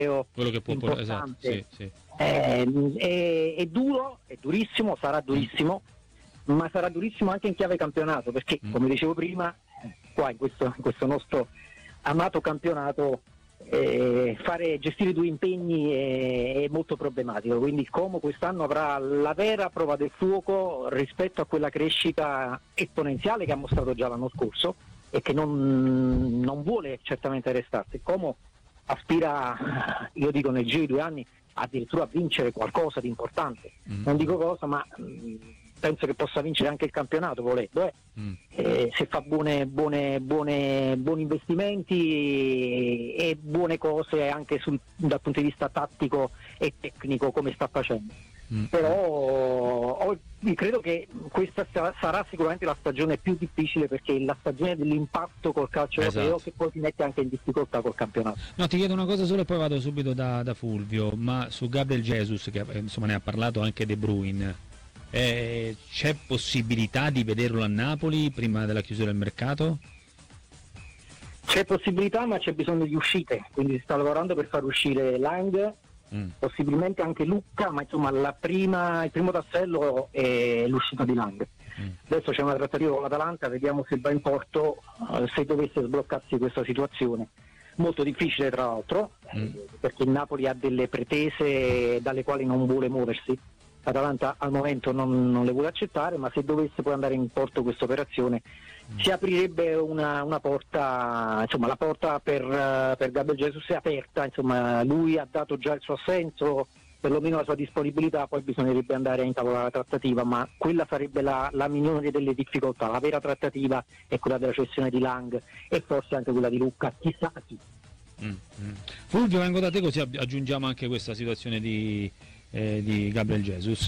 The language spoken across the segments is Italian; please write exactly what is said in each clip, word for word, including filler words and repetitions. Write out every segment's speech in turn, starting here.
quello che può portare, esatto, sì, sì. È, è, è duro, è durissimo, sarà durissimo, mm. ma sarà durissimo anche in chiave campionato, perché mm. come dicevo prima, qua in questo, in questo nostro amato campionato eh, fare gestire due impegni è, è molto problematico, quindi il Como quest'anno avrà la vera prova del fuoco rispetto a quella crescita esponenziale che ha mostrato già l'anno scorso e che non, non vuole certamente restarsi. Il Como aspira, io dico nel giro di due anni, addirittura a vincere qualcosa di importante, mm. non dico cosa, ma mh, penso che possa vincere anche il campionato volendo, eh. Mm. Eh, se fa buone, buone, buone, buoni investimenti e, e buone cose anche sul, dal punto di vista tattico e tecnico come sta facendo. Mm. Però oh, credo che questa sarà sicuramente la stagione più difficile, perché è la stagione dell'impatto col calcio esatto. europeo, che poi si mette anche in difficoltà col campionato. No, ti chiedo una cosa solo e poi vado subito da, da Fulvio, ma su Gabriel Jesus, che insomma ne ha parlato anche De Bruyne, eh, c'è possibilità di vederlo a Napoli prima della chiusura del mercato? C'è possibilità, ma c'è bisogno di uscite, quindi si sta lavorando per far uscire Lang, mm. possibilmente anche Lucca, ma insomma la prima, il primo tassello è l'uscita di Lang. Mm. Adesso c'è una trattativa con l'Atalanta, vediamo se va in porto, uh, se dovesse sbloccarsi questa situazione. Molto difficile tra l'altro, mm. eh, perché il Napoli ha delle pretese dalle quali non vuole muoversi. L'Atalanta al momento non, non le vuole accettare, ma se dovesse poi andare in porto questa operazione mm. si aprirebbe una, una porta, insomma la porta per, uh, per Gabriel Jesus è aperta, insomma lui ha dato già il suo assenso, perlomeno la sua disponibilità, poi bisognerebbe andare a intavolare la trattativa, ma quella sarebbe la, la minore delle difficoltà. La vera trattativa è quella della cessione di Lang e forse anche quella di Lucca, chissà chi. Mm, mm. Fulvio, vengo da te così aggiungiamo anche questa situazione di, eh, di Gabriel Jesus.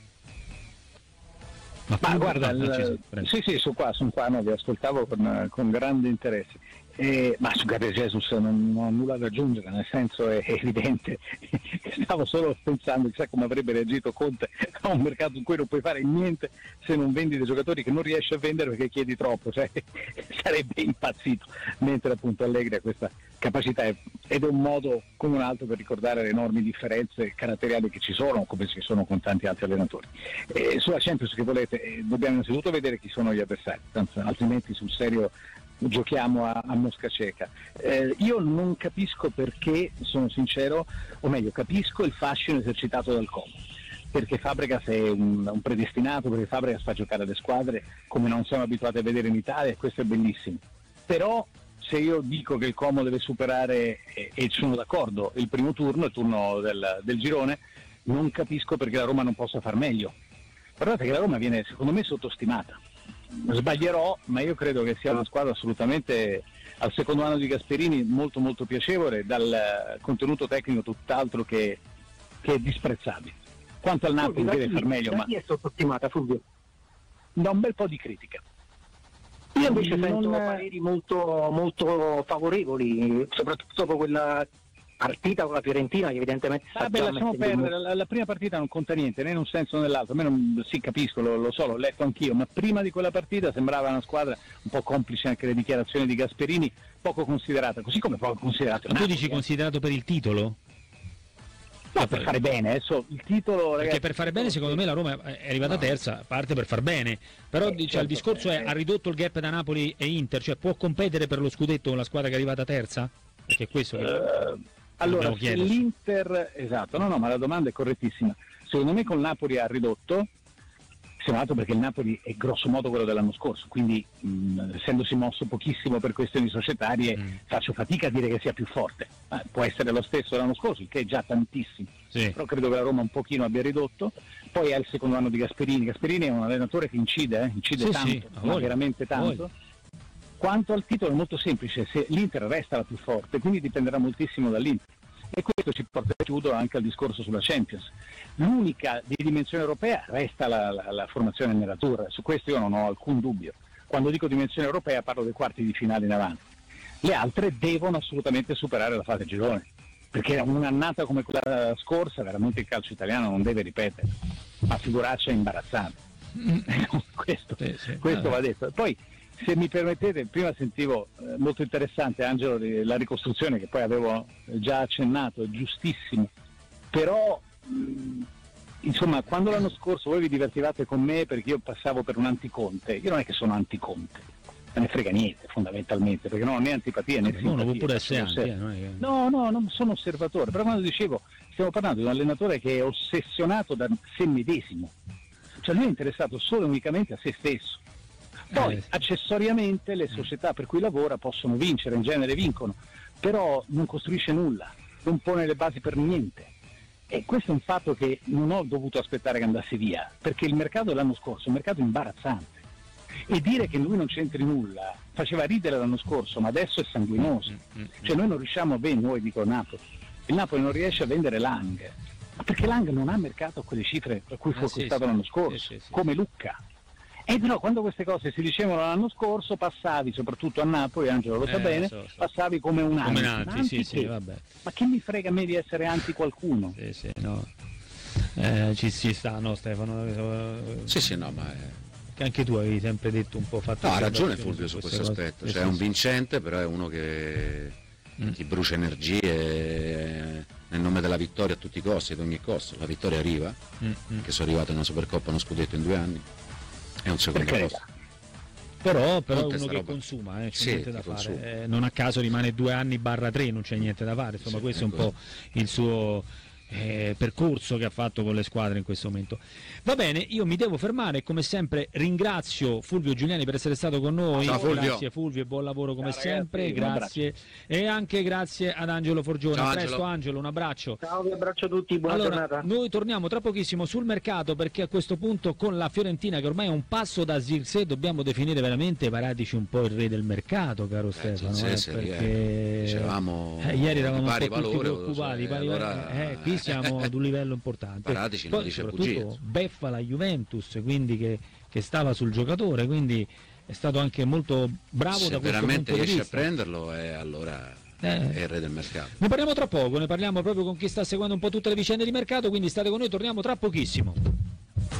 Ma, ma guarda, il, sì sì, sono qua, sono qua, no, vi ascoltavo con, con grande interesse. Eh, ma su Gabriel Jesus non, non ho nulla da aggiungere, nel senso è, è evidente. Stavo solo pensando chissà come avrebbe reagito Conte a un mercato in cui non puoi fare niente se non vendi dei giocatori che non riesci a vendere perché chiedi troppo, cioè sarebbe impazzito, mentre appunto Allegri ha questa capacità ed è un modo come un altro per ricordare le enormi differenze caratteriali che ci sono, come ci sono con tanti altri allenatori. Eh, sulla Champions, che volete, eh, dobbiamo innanzitutto vedere chi sono gli avversari, tanto, altrimenti sul serio giochiamo a, a mosca cieca. Eh, io non capisco perché, sono sincero, o meglio capisco il fascino esercitato dal Como, perché Fabregas è un, un predestinato, perché Fabregas fa giocare le squadre come non siamo abituati a vedere in Italia, e questo è bellissimo. Però se io dico che il Como deve superare, e, e sono d'accordo, il primo turno, il turno del, del girone, non capisco perché la Roma non possa far meglio. Guardate che la Roma viene secondo me sottostimata. Sbaglierò, ma io credo che sia una squadra assolutamente, al secondo anno di Gasperini, molto molto piacevole, dal contenuto tecnico tutt'altro che, che disprezzabile. Quanto al Napoli deve far meglio, ma chi è sottostimata, Fulvio? Da un bel po' di critica. Io invece non... sento pareri molto, molto favorevoli, soprattutto dopo quella partita con la Fiorentina, che evidentemente sta Vabbè, lasciamo perdere, la, la prima partita non conta niente, né in un senso né nell'altro, a me non, sì capisco, lo, lo so, l'ho letto anch'io, ma prima di quella partita sembrava una squadra un po' complice anche le dichiarazioni di Gasperini, poco considerata, così come poco considerata. Ma tu dici considerato per il titolo? No, per fare bene, adesso il titolo, ragazzi, perché per fare bene secondo me la Roma è arrivata no. terza, parte per far bene, però eh, cioè, certo, il discorso è, ha ridotto il gap da Napoli e Inter, cioè può competere per lo scudetto con la squadra che è arrivata terza? Perché è questo che... Uh... Allora, se l'Inter, esatto, no no, ma la domanda è correttissima. Secondo me col Napoli ha ridotto, siamo dato perché il Napoli è grosso modo quello dell'anno scorso, quindi mh, essendosi mosso pochissimo per questioni societarie, mm. faccio fatica a dire che sia più forte. Eh, può essere lo stesso dell'anno scorso, il che è già tantissimo, sì. Però credo che la Roma un pochino abbia ridotto. Poi è il secondo anno di Gasperini. Gasperini è un allenatore che incide, eh? incide sì, tanto, sì, ma veramente tanto. Voi. Quanto al titolo è molto semplice, se l'Inter resta la più forte, quindi dipenderà moltissimo dall'Inter. E questo ci porta a chiudere anche al discorso sulla Champions. L'unica di dimensione europea resta la, la, la formazione neratura, su questo io non ho alcun dubbio. Quando dico dimensione europea parlo dei quarti di finale in avanti. Le altre devono assolutamente superare la fase girone, perché un'annata come quella scorsa veramente il calcio italiano non deve ripetere, ma figuraccia imbarazzante. questo sì, sì, questo va detto. Poi se mi permettete, prima sentivo eh, molto interessante, Angelo, la ricostruzione che poi avevo già accennato, è giustissimo, però mh, insomma, quando l'anno scorso voi vi divertivate con me perché io passavo per un anticonte, io non è che sono anticonte, me ne frega niente fondamentalmente, perché non ho né antipatia né simpatia. No, non può pure essere anti, eh, non è che... no, no, non sono osservatore, però quando dicevo, stiamo parlando di un allenatore che è ossessionato da sé medesimo, cioè lui è interessato solo e unicamente a se stesso. Poi eh, accessoriamente le società per cui lavora possono vincere, in genere vincono, però non costruisce nulla, non pone le basi per niente. E questo è un fatto che non ho dovuto aspettare che andasse via, perché il mercato dell'anno scorso è un mercato imbarazzante. E dire che lui non c'entri nulla faceva ridere l'anno scorso, ma adesso è sanguinoso. Cioè noi non riusciamo a vendere, noi dico Napoli, il Napoli non riesce a vendere Lang, ma perché Lang non ha mercato a quelle cifre per cui fu ah, acquistato sì, l'anno sì, scorso, sì, sì, come Lucca. E però quando queste cose si dicevano l'anno scorso passavi, soprattutto a Napoli, Angelo lo sa eh, bene, so, so. passavi come un anti. Come anti, sì, sì, vabbè. Ma che mi frega a me di essere anti qualcuno? Sì, sì, no. Eh, ci, ci sta, no Stefano? Sì, sì, no, ma... È... che anche tu avevi sempre detto un po' fatto. No, ha ragione Fulvio su questo aspetto, cioè è un vincente, però è uno che mm. ti brucia energie nel nome della vittoria a tutti i costi, ad ogni costo. La vittoria arriva, mm. che sono arrivato in una Supercoppa, uno scudetto in due anni, è un secondo posto. Però, però è uno che roba. consuma, eh, c'è sì, niente da fare. consuma. Eh, non a caso rimane due anni barra tre, non c'è niente da fare, insomma sì, questo è un po' il suo Eh, percorso che ha fatto con le squadre in questo momento. Va bene, io mi devo fermare, come sempre ringrazio Fulvio Giuliani per essere stato con noi. Ciao, Fulvio. Grazie Fulvio e buon lavoro come Ciao, sempre, ragazzi, grazie e anche grazie ad Angelo Forgione. Ciao, a presto Angelo. Angelo, un abbraccio. Ciao, vi abbraccio tutti, buona allora, giornata. Noi torniamo tra pochissimo sul mercato, perché a questo punto con la Fiorentina, che ormai è un passo da Zirkzee, dobbiamo definire veramente Paratici un po' il re del mercato, caro eh, Stefano, sì, eh, sì, perché dicevamo eh, ieri eravamo un pari po' tutti valore, preoccupati, cioè, pari allora... valore. Eh, qui siamo ad un livello importante. Paratici poi non dice soprattutto bugie. beffa la Juventus, quindi che, che stava sul giocatore, quindi è stato anche molto bravo se da questo veramente punto di riesce vista. a prenderlo e allora Eh. è il re del mercato. Ne parliamo tra poco, ne parliamo proprio con chi sta seguendo un po' tutte le vicende di mercato, quindi state con noi, torniamo tra pochissimo.